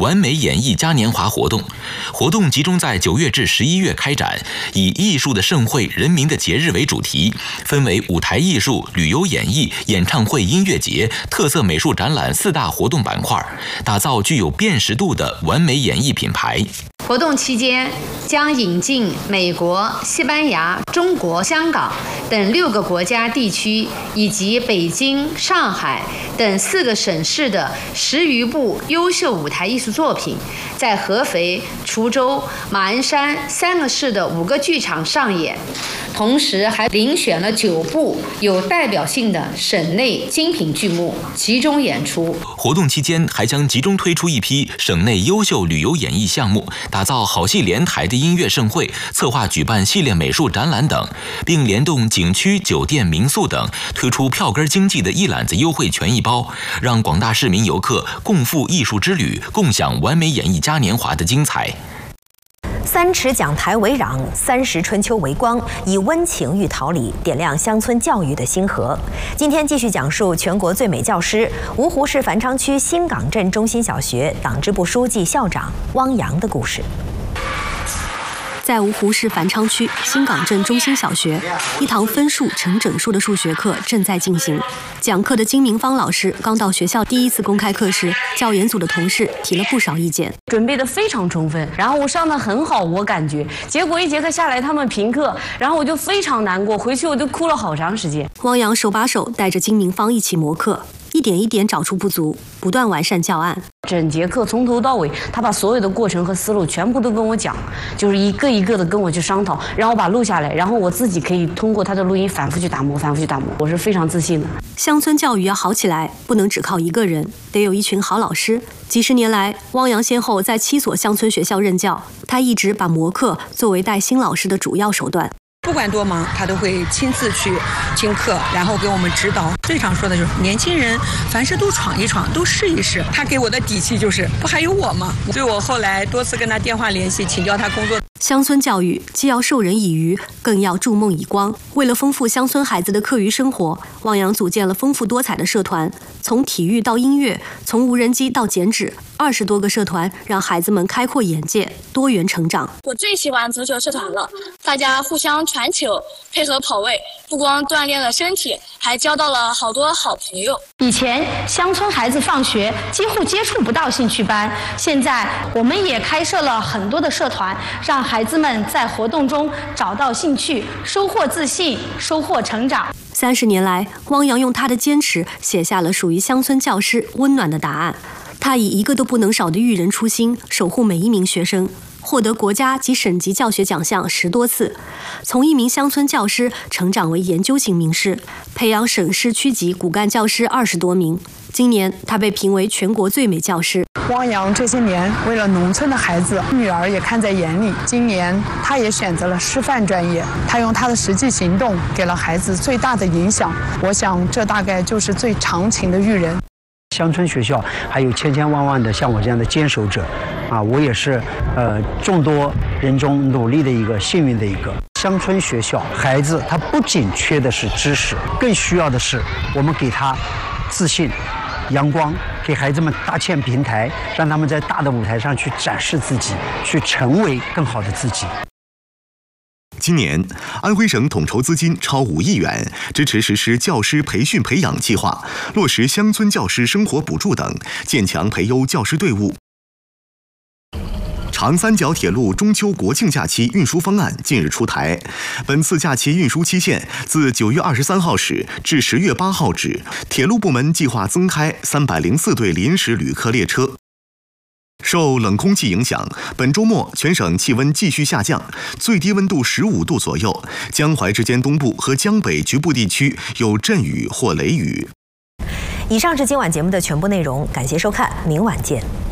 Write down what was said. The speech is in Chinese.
完美演艺嘉年华活动。活动集中在9月至11月开展，以艺术的盛会、人民的节日为主题，分为舞台艺术、旅游演艺、演唱会、音乐节、特色美术展览4大活动板块，打造具有辨识度的完美演艺品牌。 活动期间将引进美国、西班牙、中国、香港等6个国家地区，以及北京、上海等4个省市的10余部优秀舞台艺术作品，在合肥、滁州、马鞍山3个市的5个剧场上演。同时还遴选了9部有代表性的省内精品剧目集中演出。 活动期间还将集中推出一批省内优秀旅游演艺项目，打造好戏连台的音乐盛会，策划举办系列美术展览等，并联动景区、酒店、民宿等，推出票根经济的一揽子优惠权益包，让广大市民游客共赴艺术之旅，共享完美演艺嘉年华的精彩。 3尺讲台为壤，30春秋为光，以温情喻桃李，点亮乡村教育的星河。今天继续讲述全国最美教师芜湖市繁昌区新港镇中心小学党支部书记、校长汪洋的故事。 在芜湖市繁昌区新港镇中心小学，一堂分数成整数的数学课正在进行。讲课的金明芳老师刚到学校第一次公开课时，教研组的同事提了不少意见， 准备得非常充分，然后我上得很好，我感觉，结果1节课下来他们评课，然后我就非常难过，回去我就哭了好长时间。 汪洋手把手带着金明芳一起磨课，一点一点找出不足，不断完善教案。 整节课从头到尾，他把所有的过程和思路全部都跟我讲，就是一个一个的跟我去商讨，然后把录下来，然后我自己可以通过他的录音反复去打磨，我是非常自信的。 乡村教育要好起来，不能只靠一个人，得有一群好老师。几十年来，汪洋先后在7所乡村学校任教，他一直把磨课作为带新老师的主要手段。 不管多忙，他都会亲自去听课，然后给我们指导。最常说的就是年轻人凡事都闯一闯，都试一试。他给我的底气就是不还有我吗？所以我后来多次跟他电话联系，请教他工作。 乡村教育既要授人以渔，更要筑梦以光。为了丰富乡村孩子的课余生活，汪洋组建了丰富多彩的社团，从体育到音乐，从无人机到剪纸，20多个社团让孩子们开阔眼界，多元成长。 我最喜欢足球社团了，大家互相传球，配合跑位，不光锻炼了身体，还交到了好多好朋友。 以前乡村孩子放学几乎接触不到兴趣班，现在我们也开设了很多的社团，让孩子们在活动中找到兴趣，收获自信，收获成长。 30年来，汪洋用他的坚持写下了属于乡村教师温暖的答案。他以一个都不能少的育人初心，守护每一名学生，获得国家及省级教学奖项10多次，从一名乡村教师成长为研究型名师，培养省市区级骨干教师20多名。今年，他被评为全国最美教师。 汪洋这些年为了农村的孩子，女儿也看在眼里。今年，他也选择了师范专业，他用他的实际行动给了孩子最大的影响。我想，这大概就是最长情的育人。 乡村学校还有千千万万的像我这样的坚守者，我也是众多人中努力的一个幸运的一个。乡村学校孩子他不仅缺的是知识，更需要的是我们给他自信、阳光，给孩子们搭建平台，让他们在大的舞台上去展示自己，去成为更好的自己。 今年，安徽省统筹资金超5亿元，支持实施教师培训培养计划，落实乡村教师生活补助等，建强培优教师队伍。长三角铁路中秋国庆假期运输方案近日出台，本次假期运输期限自9月23号始至10月8号止，铁路部门计划增开304对临时旅客列车。受冷空气影响，本周末全省气温继续下降，最低温度15度左右。江淮之间东部和江北局部地区有阵雨或雷雨。 以上是今晚节目的全部内容，感谢收看，明晚见。